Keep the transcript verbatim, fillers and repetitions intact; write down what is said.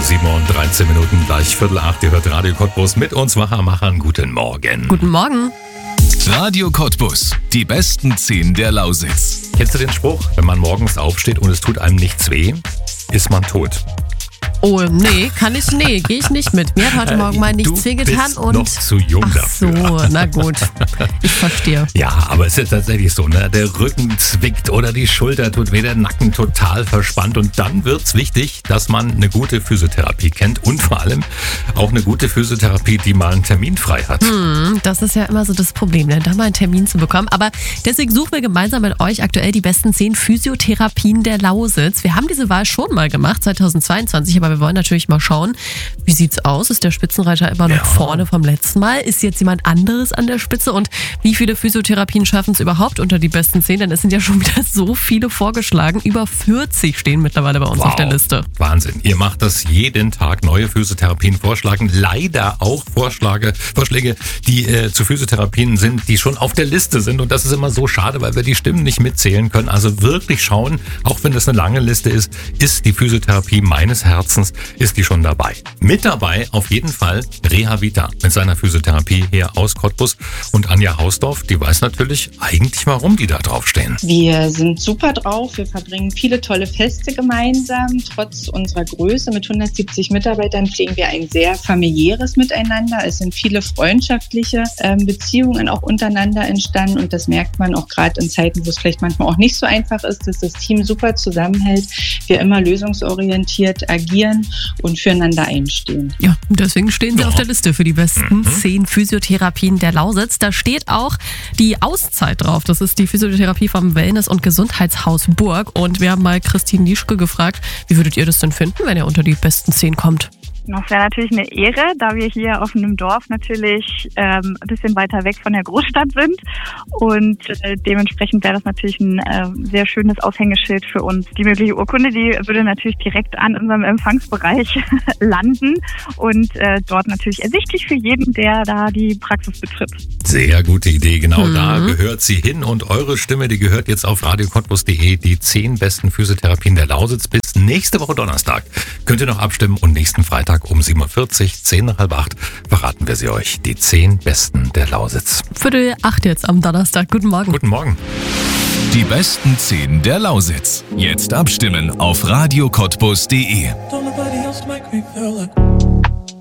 sieben Uhr und dreizehn Minuten, gleich Viertel acht. Ihr hört Radio Cottbus mit uns Wachermachern. Guten Morgen. Guten Morgen. Radio Cottbus, die besten zehn der Lausitz. Kennst du den Spruch, wenn man morgens aufsteht und es tut einem nichts weh, ist man tot? Oh, nee, kann ich, nee, gehe ich nicht mit. Mir hat heute Morgen mal nichts wehgetan und... Du bist noch zu jung Ach dafür. so, na gut, ich verstehe. Ja, aber es ist tatsächlich so, ne? Der Rücken zwickt oder die Schulter tut weh, der Nacken total verspannt und dann wird's wichtig, dass man eine gute Physiotherapie kennt und vor allem auch eine gute Physiotherapie, die mal einen Termin frei hat. Hm, das ist ja immer so das Problem, ne? Da mal einen Termin zu bekommen. Aber deswegen suchen wir gemeinsam mit euch aktuell die besten zehn Physiotherapien der Lausitz. Wir haben diese Wahl schon mal gemacht, zweitausendzweiundzwanzig, aber wir wollen natürlich mal schauen, wie sieht's aus? Ist der Spitzenreiter immer noch Ja. vorne vom letzten Mal? Ist jetzt jemand anderes an der Spitze? Und wie viele Physiotherapien schaffen es überhaupt unter die besten zehn? Denn es sind ja schon wieder so viele vorgeschlagen. Über vierzig stehen mittlerweile bei uns Wow. auf der Liste. Wahnsinn. Ihr macht das jeden Tag, neue Physiotherapien vorschlagen. Leider auch Vorschläge, Vorschläge, die äh, zu Physiotherapien sind, die schon auf der Liste sind. Und das ist immer so schade, weil wir die Stimmen nicht mitzählen können. Also wirklich schauen, auch wenn das eine lange Liste ist, ist die Physiotherapie meines Herzens, ist die schon dabei. Mit dabei auf jeden Fall Rehavita mit seiner Physiotherapie hier aus Cottbus. Und Anja Hausdorf, die weiß natürlich eigentlich, warum die da draufstehen. Wir sind super drauf. Wir verbringen viele tolle Feste gemeinsam. Trotz unserer Größe mit hundertsiebzig Mitarbeitern pflegen wir ein sehr familiäres Miteinander. Es sind viele freundschaftliche ähm, Beziehungen auch untereinander entstanden. Und das merkt man auch gerade in Zeiten, wo es vielleicht manchmal auch nicht so einfach ist, dass das Team super zusammenhält. Wir immer lösungsorientiert agieren und füreinander einstehen. Ja, und deswegen stehen sie Ja. auf der Liste für die besten Mhm. zehn Physiotherapien der Lausitz. Da steht auch die Auszeit drauf. Das ist die Physiotherapie vom Wellness- und Gesundheitshaus Burg. Und wir haben mal Christine Lieschke gefragt, wie würdet ihr das denn finden, wenn ihr unter die besten zehn kommt? Das wäre natürlich eine Ehre, da wir hier auf einem Dorf natürlich ähm, ein bisschen weiter weg von der Großstadt sind. Und äh, dementsprechend wäre das natürlich ein äh, sehr schönes Aushängeschild für uns. Die mögliche Urkunde, die würde natürlich direkt an unserem Empfangsbereich landen und äh, dort natürlich ersichtlich für jeden, der da die Praxis betritt. Sehr gute Idee, genau Mhm. da gehört sie hin und eure Stimme, die gehört jetzt auf radio cottbus punkt de, die zehn besten Physiotherapien der Lausitz. Bis nächste Woche Donnerstag könnt ihr noch abstimmen und nächsten Freitag um sieben Uhr vierzig, zehn nach halb acht, verraten wir sie euch, die zehn besten der Lausitz. Viertel acht jetzt am Donnerstag. Guten Morgen. Guten Morgen. Die besten zehn der Lausitz. Jetzt abstimmen auf radio cottbus punkt de. Don't nobody else make me feel like